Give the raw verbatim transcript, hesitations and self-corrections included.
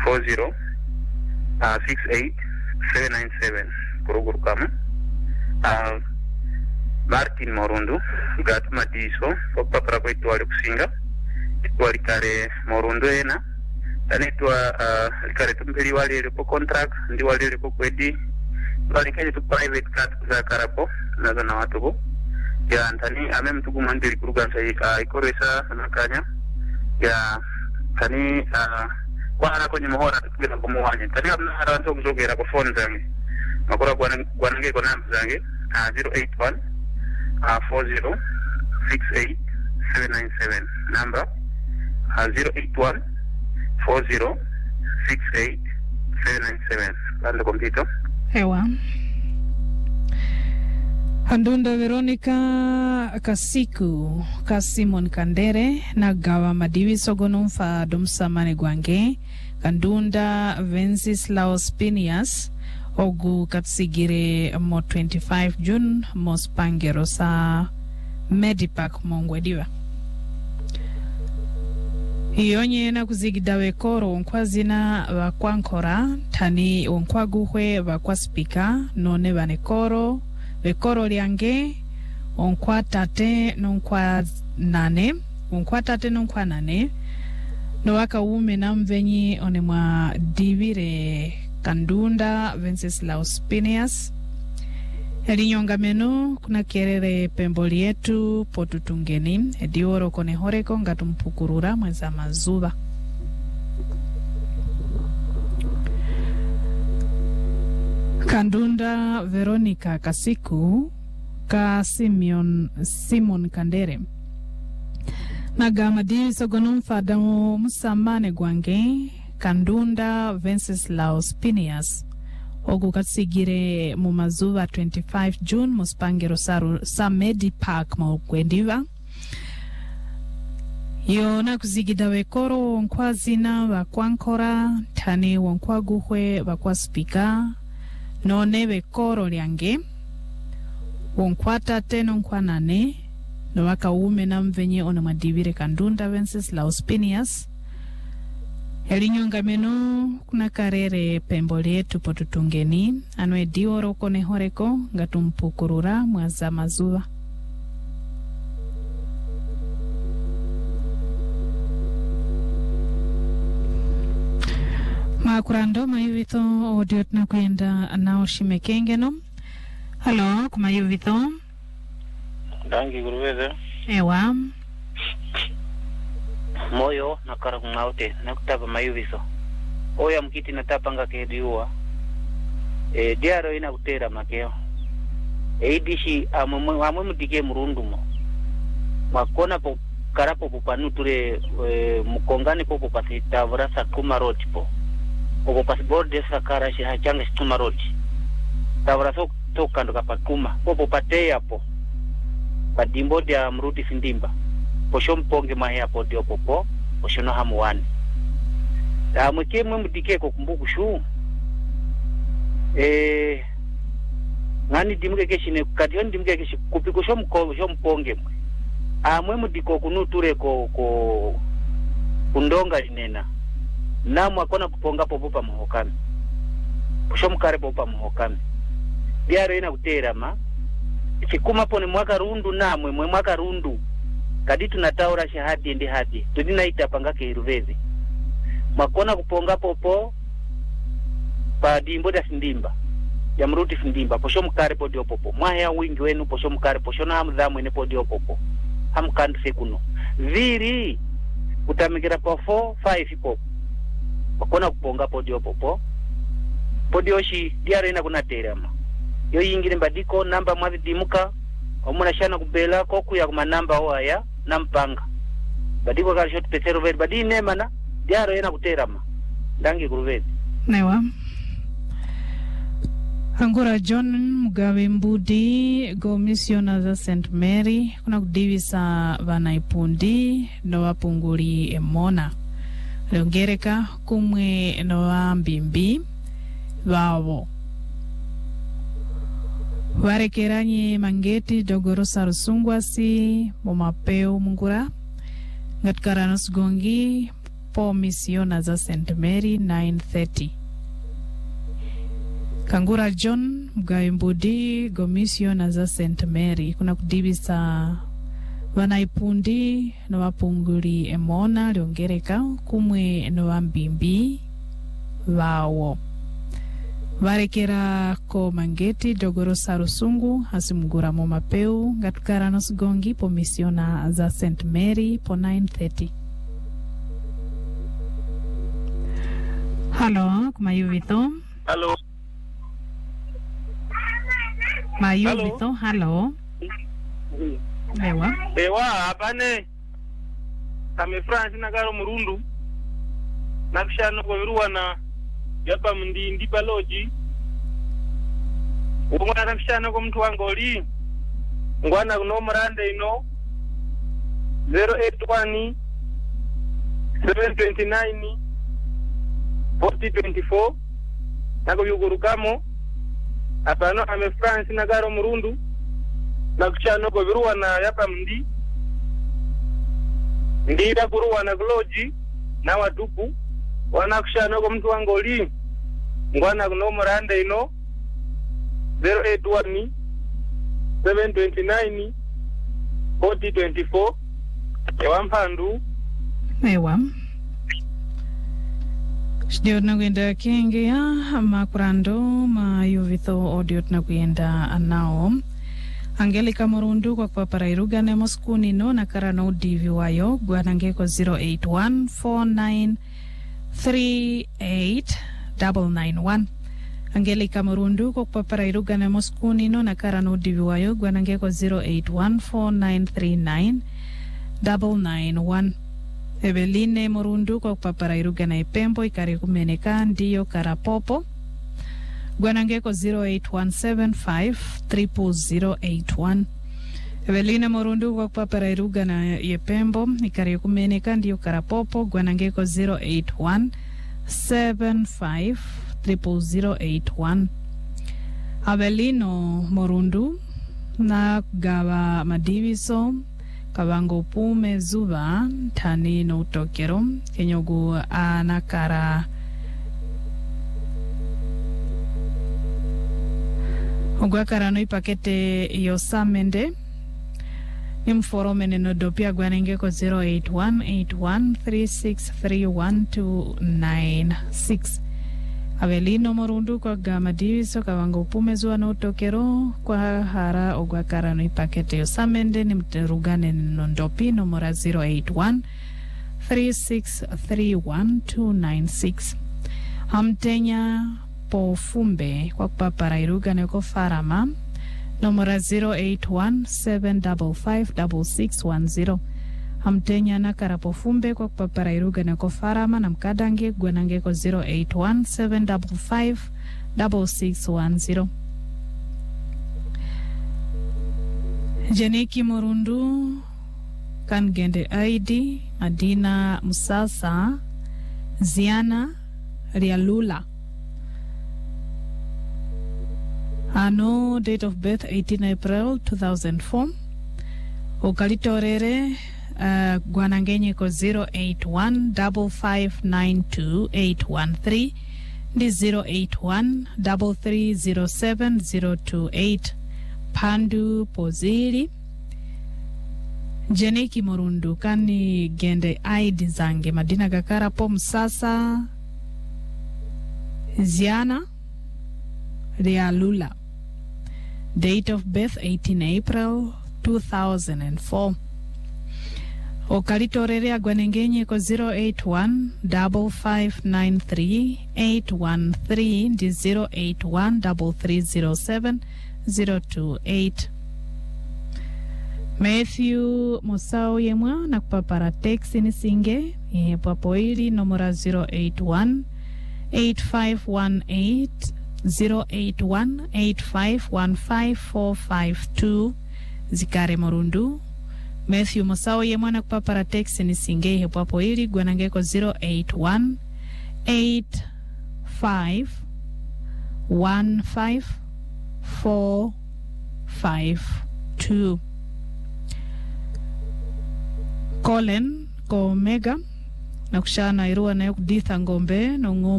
four zero six eight seven nine seven kuruguru kama uh, Martin Morundu gatuma diso popapra kwetu wali kusinga wali kare Morundu ena tanitwa uh, likare tumpeli wali ilipo contract ndi wali ilipo kwedi wali kwenye tu private cat za karapo nazo na watu bu ya ntani ame mtuku mandiri kuruga sayi uh, ikoresa nakanya ya tani uh, wana kwenye mohora tukira kumuwanye tani amna haranto kuzogera kwa phone zangi makora kwa nange kwa namba zangi uh, zero eight one four zero six eight seven nine seven number uh, zero eight one four zero six eight seven nine seven kando kompito hewa Handunda Veronica Kasiku Kasimon Kandere na gawa madiwi sogonumfa domsamane gwange Kandunda Venceslaus Pinias ogu katsigire mo twenty-five June mo spangero sa Medipac mongwediwa Iyonye na kuzigidawe koro onkwazina wakwankora tani onkwaguhwe wakwa speaker none bane koro Bekoro liange onkwa tate nonkwa nane onkwa tate nonkwa nane no waka ume na mvenyi onemwa divire Kandunda Venceslaus Pinias Elinyonga menu kuna kerere pemboli yetu potutungeni edioro kone horeko ngatumpukurura mweza mazuba Kandunda Veronica Kasiku ka Simeon Simon Kandere Nagama di sogonumfa damu musamane gwange Kandunda Venceslaus Pinias ogu katsigire mu mazuba twenty-five June muspangero saru sa Medipac ma kwendiva yo na kuzigida wekoro onkwazina wakwankora tani wonkwaguhwe wakwa speaker none wekoro liange wonkwata teno nkwanane no waka ume na mvenye ona madivire Kandunda Venceslaus Pinias Elinyonga menu kuna karere pemboli yetu potutungeni anwe dioro kone horeko ngatumpukurura mwaza mazuwa Makurando mayuvito audio na kuenda nao shimekengeno Halo kumayuvito Dangi guruweze Ewa Moyo na karakungaute na kutaba mayuviso Oya mkiti na tapanga kediua e, Diaro ina kutera makeo E idishi amwe mutike murundumo Makona po karapo pupanu ture e, mukongani po popasi tavrasa kumaroti po Popo pasi borde sakara shi hachanga shi kumaroti Tavrasa toka ndo kapakuma Popo patea po Padimbo dia mruti sindimba Posho mponge mahea po dio popo Posho no hamuwani Da mweke mwe mdike kukumbuku shuu Eh Ngani dimuke keshine Kadioni dimuke keshine Kupiko sho mponge mwe Mwe mdiko kunuture ko ko Kundonga linena Na mwakona kuponga popo muhokami Posho mkare popo muhokami Diaro ina kutera ma Chikuma pone mwaka rundu na mwe mwe mwaka rundu Kadi tunataura shahadi ndi hadi Tudina itapanga keiruvezi Makona kuponga popo Pa dimbo da sindimba Ya mruti sindimba Posho mkare po dio popo Mwahea wingi wenu posho mkare Posho na hamdhamu ene po dio popo Hamkandu sekuno Viri Utamikira po four, five popo Makona kuponga po dio popo Po dio shi Diaro ina kuna terama Yo yingine mbadiko namba mwazi dimuka Omuna shana kubela koku ya kuma namba hoa ya Nampanga Badiko kari shoti petero veri Badi nema na Diaro ena kuterama Dangi kuruvezi Newa Angura John Mugabe Mbudi Go Missiona za Saint Mary Kuna kudivisa vanaipundi Nowa punguli emona Leongereka kumwe nowa mbimbi Wawo Warekeranye mangeti dogorosa rusungwasi Momapeo mungura Ngatkarano sugongi po misiona za Saint Mary nine thirty. Kangura John Mgaimbudi go misiona za Saint Mary kuna kudibisa vanaipundi na wapunguli emona liongereka kumwe na wambimbi vawo varekera ko mangeti dogoro sarusungu hasimugura mo mapeu ngatukara nosigongi po misiona za Saint Mary po nine thirty. Halo, kumayuvito. Halo. Mayuvito, halo. Ewa. Ewa, apane. Kame France na garo murundu. Nakishano kwa viruwana. Yapa mndi ndipa loji. Uungona nakishano kwa mtu wangoli. Ngwana kuno mrande ino. zero eight one seven two nine four zero two four. Nako yugurukamo. Apano ame France na garo murundu. Nakushano kwa viruwana yapa mndi. Ndira kuruwana gloji. Na watupu. Wanakushano kwa mtu wangoli. Ngwana kuno mrande ino. zero eight one seven two nine four zero two four. Ewa mpandu. Ewa. Shdio tunakwenda kengea makurando mayuvitho audio tunakwenda anao. Angelica Murundu kwa kwa parairuga ne moskuni no na karano udivi wayo gwanangeko zero eight one four nine three eight nine nine one. Angelica Murundu kwa kwa parairuga ne moskuni no na karano udivi wayo gwanangeko zero eight one four nine three nine nine nine one. Eveline Murundu kwa kwa parairuga na ipembo ikari kumeneka ndiyo karapopo gwanangeko zero eight one seven five three zero zero eight one. Eveline Murundu kwa kwa parairuga na ipembo ikari kumeneka ndiyo karapopo gwanangeko zero eight one seven five three zero zero eight one. Avelino Murundu na gawa madiviso kabango pume zuba tani no utokero kenyogu anakara ogwakara no ipakete yosamende imforomene no dopia gwanengeko zero eight one eight one three six three one two nine six. Avelino Murundu kwa gama diviso kawango pume zuwa no utokero kwa hara ogwakara no ipakete yosamende ni mterugane nondopi nomora zero eight one three six three one two nine six. Hamtenya po fumbe kwa kupapara iruga neko farama nomora zero eight one seven five five six six one zero. Hamtenya na karapo fumbe kwa kupapara iruga neko farama na mkadange gwanange ko zero eight one seven five five six six one zero. Jeneki Murundu kan gende aidi Adina Musasa Ziana Rialula. Ano date of birth eighteen April two thousand four. Okalitorere uh, gwanangenye ko zero eight one five five nine two eight one three ndi zero eight one three three zero seven zero two eight. Pandu Poziri Jeneki Murundu kani gende aidi zange Madina Gakara po Musasa Ziana Rialula. Date of birth eighteen April two thousand four. Okalitorere agwanengenye ko zero eight one five five nine three eight one three ndi zero eight one three three zero seven zero two eight. Matthew Musau yemwa na kupapara teksi ni singe ihe papo ili nomora zero eight one eight five one eight zero eight one eight five one five four five two. Zikare Murundu Matthew Musau yemwa na kupapara teksi ni singe ihe papo ili gwanangeko zero eight one eight five one five four five two. Colin ko Omega na kushana irua nayo kuditha ngombe no ngombe